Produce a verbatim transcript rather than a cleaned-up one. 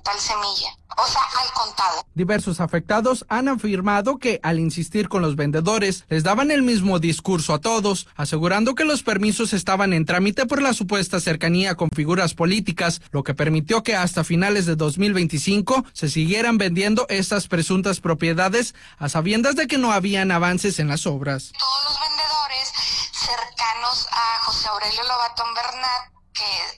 tal semilla, o sea, al contado. Diversos afectados han afirmado que al insistir con los vendedores les daban el mismo discurso a todos, asegurando que los permisos estaban en trámite por la supuesta cercanía con figuras políticas, lo que permitió que hasta finales de dos mil veinticinco se siguieran vendiendo estas presuntas propiedades a sabiendas de que no habían avances en las obras. Todos los vendedores cercanos a José Aurelio Lobatón Bernat, que